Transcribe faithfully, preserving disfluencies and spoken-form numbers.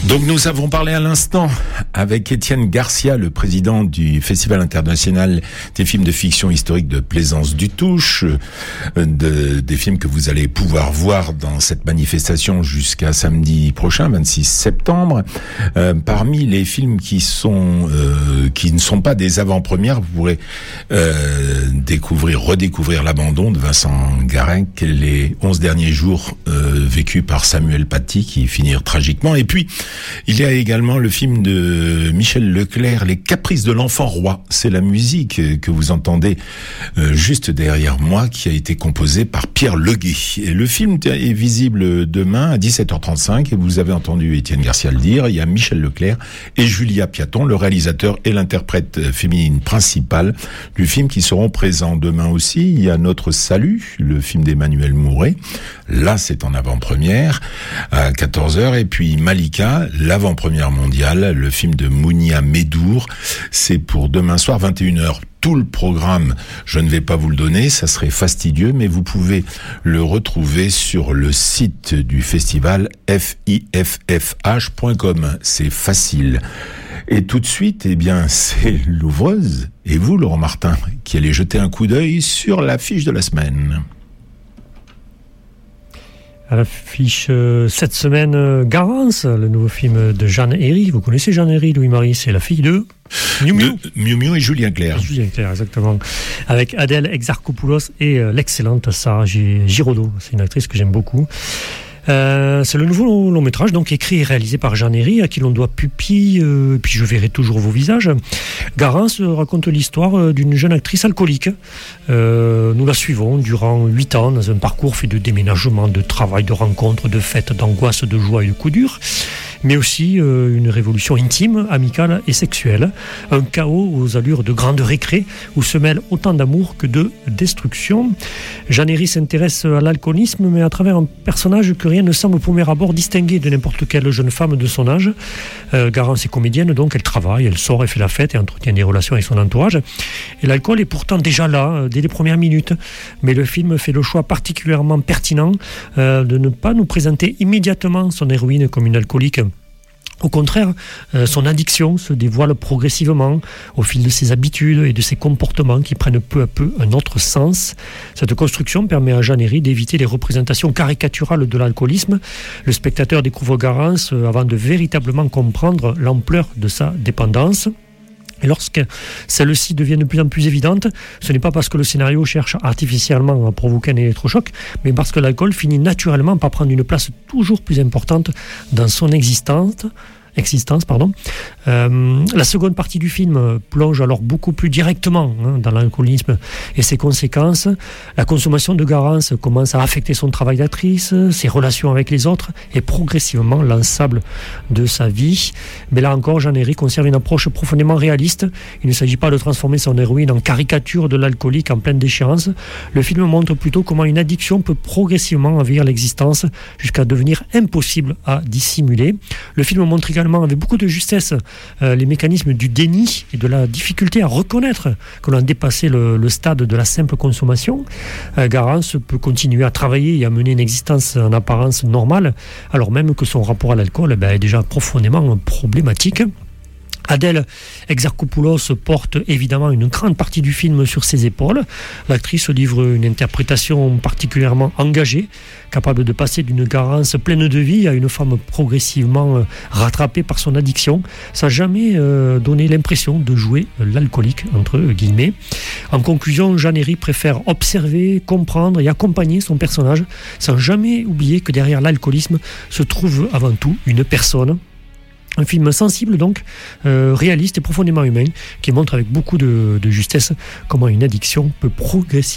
Donc nous avons parlé à l'instant avec Étienne Garcia, le président du Festival international des films de fiction historique de Plaisance-du-Touche, de, des films que vous allez pouvoir voir dans cette manifestation jusqu'à samedi prochain, vingt-six septembre. Euh, parmi les films qui sont euh, qui ne sont pas des avant-premières, vous pourrez euh, découvrir, redécouvrir L'Abandon de Vincent Garec, les onze derniers jours euh, vécus par Samuel Paty qui finirent tragiquement. Et puis il y a également le film de Michel Leclerc, Les Caprices de l'Enfant Roi. C'est la musique que vous entendez euh, juste derrière moi, qui a été composée par Pierre Leguet. Et le film est visible demain à dix-sept heures trente-cinq, et vous avez entendu Étienne Garcia le dire, il y a Michel Leclerc et Julia Piaton, le réalisateur et l'interprète féminine principale du film, qui seront présents demain aussi. Il y a Notre Salut, le film d'Emmanuel Mouret. Là, c'est en avant-première à quatorze heures. Et puis Malika, l'avant-première mondiale, le film de Mounia Medour. C'est pour demain soir, vingt et une heures. Tout le programme, je ne vais pas vous le donner, ça serait fastidieux, mais vous pouvez le retrouver sur le site du festival f i f f h point com. C'est facile. Et tout de suite, eh bien, c'est l'ouvreuse, et vous, Laurent Martin, qui allez jeter un coup d'œil sur l'affiche de la semaine. À l'affiche euh, cette semaine, euh, Garance, le nouveau film de Jeanne Herry. Vous connaissez Jeanne Herry, Louis-Marie, c'est la fille de Miu Miu. De Miu Miu et Julien Clerc. Julien Clerc, exactement. Avec Adèle Exarchopoulos et euh, l'excellente Sarah Giraudot. C'est une actrice que j'aime beaucoup. Euh, c'est le nouveau long métrage, donc écrit et réalisé par Jeanne Herry, à qui l'on doit Pupille, euh, puis je verrai toujours vos visages. Garance raconte l'histoire d'une jeune actrice alcoolique. Euh, nous la suivons durant huit ans dans un parcours fait de déménagement, de travail, de rencontres, de fêtes, d'angoisses, de joie et de coups durs, mais aussi euh, une révolution intime, amicale et sexuelle. Un chaos aux allures de grande récré où se mêlent autant d'amour que de destruction. Jeanne Herry s'intéresse à l'alcoolisme, mais à travers un personnage que rien ne semble au premier abord distinguer de n'importe quelle jeune femme de son âge. Euh, Garance est comédienne, donc elle travaille, elle sort, elle fait la fête et entretient des relations avec son entourage. Et l'alcool est pourtant déjà là, euh, dès les premières minutes. Mais le film fait le choix particulièrement pertinent euh, de ne pas nous présenter immédiatement son héroïne comme une alcoolique. Au contraire, euh, son addiction se dévoile progressivement au fil de ses habitudes et de ses comportements qui prennent peu à peu un autre sens. Cette construction permet à Jeanne Herry d'éviter les représentations caricaturales de l'alcoolisme. Le spectateur découvre Garance euh, avant de véritablement comprendre l'ampleur de sa dépendance. Et lorsque celle-ci devient de plus en plus évidente, ce n'est pas parce que le scénario cherche artificiellement à provoquer un électrochoc, mais parce que l'alcool finit naturellement par prendre une place toujours plus importante dans son existence. Existence, pardon. Euh, la seconde partie du film plonge alors beaucoup plus directement hein, dans l'alcoolisme et ses conséquences. La consommation de Garance commence à affecter son travail d'actrice, ses relations avec les autres et progressivement l'ensemble de sa vie. Mais là encore, Jeanne Herry conserve une approche profondément réaliste. Il ne s'agit pas de transformer son héroïne en caricature de l'alcoolique en pleine déchéance. Le film montre plutôt comment une addiction peut progressivement envahir l'existence jusqu'à devenir impossible à dissimuler. Le film montre également avec beaucoup de justesse euh, les mécanismes du déni et de la difficulté à reconnaître que l'on a dépassé le, le stade de la simple consommation. Euh, Garance peut continuer à travailler et à mener une existence en apparence normale, alors même que son rapport à l'alcool eh ben, est déjà profondément problématique. Adèle Exarchopoulos porte évidemment une grande partie du film sur ses épaules. L'actrice livre une interprétation particulièrement engagée, capable de passer d'une Garance pleine de vie à une femme progressivement rattrapée par son addiction, sans jamais euh, donner l'impression de jouer l'alcoolique, entre guillemets. En conclusion, Jeanne Herry préfère observer, comprendre et accompagner son personnage, sans jamais oublier que derrière l'alcoolisme se trouve avant tout une personne. Un film sensible donc, euh, réaliste et profondément humain, qui montre avec beaucoup de, de justesse comment une addiction peut progresser